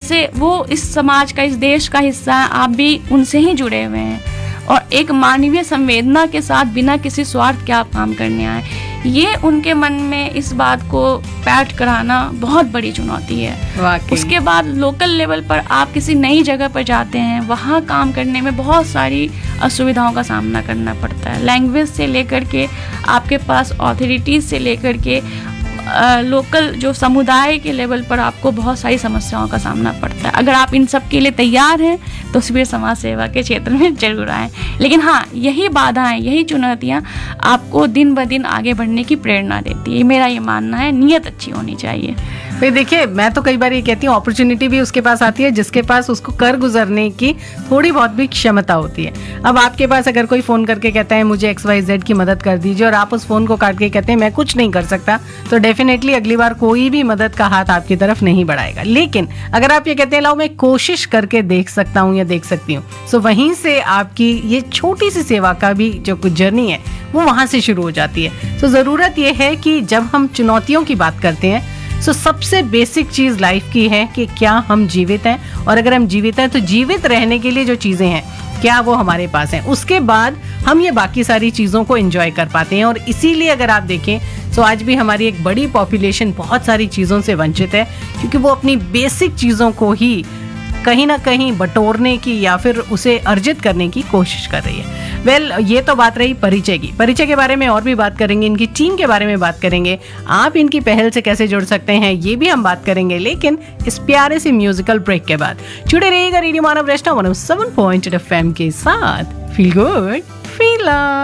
जैसे वो इस समाज का, इस देश का हिस्सा है, आप भी उनसे ही जुड़े हुए हैं और एक मानवीय संवेदना के साथ बिना किसी स्वार्थ के आप काम करने आए, ये उनके मन में इस बात को पैठ कराना बहुत बड़ी चुनौती है। वाकई। उसके बाद लोकल लेवल पर आप किसी नई जगह पर जाते हैं, वहाँ काम करने में बहुत सारी असुविधाओं का सामना करना पड़ता है। लैंग्वेज से लेकर के आपके पास ऑथोरिटीज़ से लेकर के लोकल जो समुदाय के लेवल पर आपको बहुत सारी समस्याओं का सामना पड़ता है। अगर आप इन सब के लिए तैयार हैं तो शिविर समाज सेवा के क्षेत्र में जरूर आएँ। लेकिन हाँ, यही बाधाएं, यही चुनौतियाँ आपको दिन ब दिन आगे बढ़ने की प्रेरणा देती है। मेरा ये मानना है, नियत अच्छी होनी चाहिए। भाई देखिए, मैं तो कई बार ये कहती हूँ अपॉर्चुनिटी भी उसके पास आती है जिसके पास उसको कर गुजरने की थोड़ी बहुत भी क्षमता होती है। अब आपके पास अगर कोई फ़ोन करके कहता है मुझे XYZ की मदद कर दीजिए और आप उस फ़ोन को काट के कहते हैं मैं कुछ नहीं कर सकता, तो डेफिनेटली अगली बार कोई भी मदद का हाथ आपकी तरफ नहीं बढ़ाएगा। लेकिन अगर आप ये कहते हैं लाओ मैं कोशिश करके देख सकता हूँ या देख सकती हूँ, सो वहीं से आपकी ये छोटी सी सेवा का भी जो कुछ जर्नी है वो वहाँ से शुरू हो जाती है। सो ज़रूरत ये है कि जब हम चुनौतियों की बात करते हैं, सो सबसे बेसिक चीज़ लाइफ की है कि क्या हम जीवित हैं, और अगर हम जीवित हैं तो जीवित रहने के लिए जो चीज़ें हैं क्या वो हमारे पास हैं, उसके बाद हम ये बाकी सारी चीज़ों को एंजॉय कर पाते हैं। और इसीलिए अगर आप देखें तो आज भी हमारी एक बड़ी पॉपुलेशन बहुत सारी चीज़ों से वंचित है, क्योंकि वो अपनी बेसिक चीज़ों को ही कहीं ना कहीं बटोरने की या फिर उसे अर्जित करने की कोशिश कर रही है। ये तो बात रही परिचय की। परिचय के बारे में और भी बात करेंगे, इनकी टीम के बारे में बात करेंगे, आप इनकी पहल से कैसे जुड़ सकते हैं ये भी हम बात करेंगे, लेकिन इस प्यारे से म्यूजिकल ब्रेक के बाद। जुड़े रहिएगा रेडियो मानव रेस्टा 107.8 FM के साथ। Feel good feel